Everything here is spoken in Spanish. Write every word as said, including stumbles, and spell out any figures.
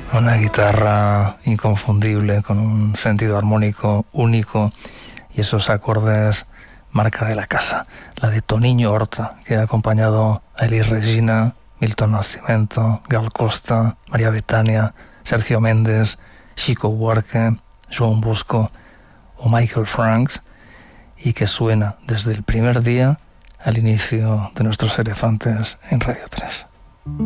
Una guitarra inconfundible, con un sentido armónico único y esos acordes marca de la casa. La de Toniño Horta, que ha acompañado a Elis Regina, Milton Nascimento, Gal Costa, María Bethânia, Sergio Méndez, Chico Buarque, Joan Bosco o Michael Franks, y que suena desde el primer día al inicio de Nuestros Elefantes en Radio tres.